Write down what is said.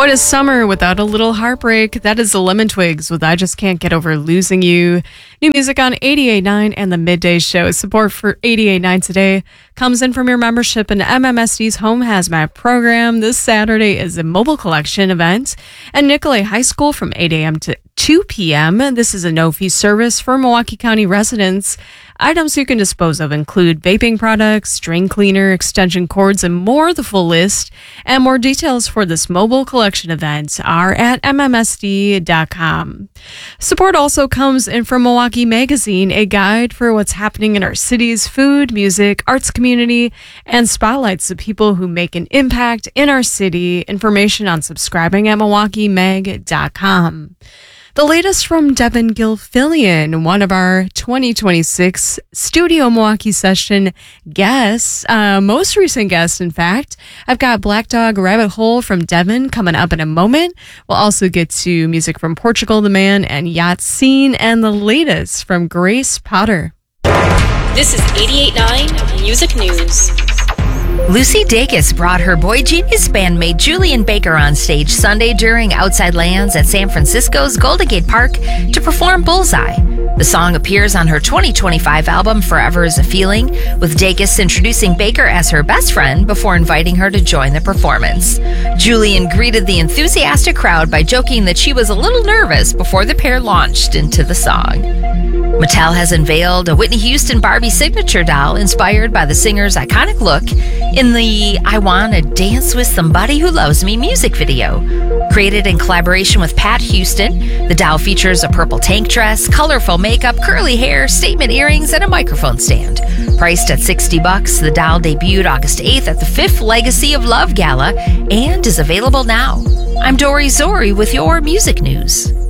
What is summer without a little heartbreak? That is the Lemon Twigs with I Just Can't Get Over Losing You. New music on 88.9 and the Midday Show. Support for 88.9 today comes in from your membership in MMSD's Home Hazmat program. This Saturday is a mobile collection event at Nicolay High School from 8 a.m. to 2 p.m. This is a no-fee service for Milwaukee County residents. Items you can dispose of include vaping products, drain cleaner, extension cords, and more. The full list and more details for this mobile collection event are at mmsd.com. Support also comes in from Milwaukee Magazine, a guide for what's happening in our city's food, music, arts community, and spotlights the people who make an impact in our city. Information on subscribing at milwaukeemag.com. The latest from Devin Gilfillian, one of our 2026 Studio Milwaukee Session guests, most recent guest, in fact. I've got Black Dog Rabbit Hole from Devin coming up in a moment. We'll also get to music from Portugal the Man and Yacht Scene, and the latest from Grace Potter. This is 88.9 Music News. Lucy Dacus brought her Boy Genius bandmate Julian Baker on stage Sunday during Outside Lands at San Francisco's Golden Gate Park to perform Bullseye. The song appears on her 2025 album Forever is a Feeling, with Dacus introducing Baker as her best friend before inviting her to join the performance. Julian greeted the enthusiastic crowd by joking that she was a little nervous before the pair launched into the song. Mattel has unveiled a Whitney Houston Barbie signature doll inspired by the singer's iconic look in the I Wanna Dance With Somebody Who Loves Me music video. Created in collaboration with Pat Houston, the doll features a purple tank dress, colorful makeup, curly hair, statement earrings, and a microphone stand. Priced at $60, the doll debuted August 8th at the 5th Legacy of Love Gala and is available now. I'm Dory Zori with your music news.